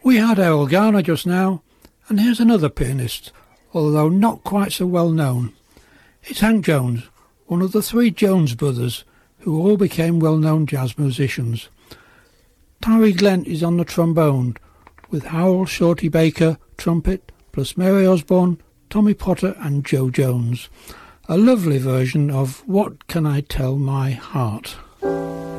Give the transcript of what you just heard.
We had Errol Garner just now, and here's another pianist, although not quite so well known. It's Hank Jones, one of the three Jones brothers, who all became well-known jazz musicians. Tyree Glenn is on the trombone, with Harold Shorty Baker, trumpet, plus Mary Osborne, Tommy Potter and Joe Jones. A lovely version of What Can I Tell My Heart?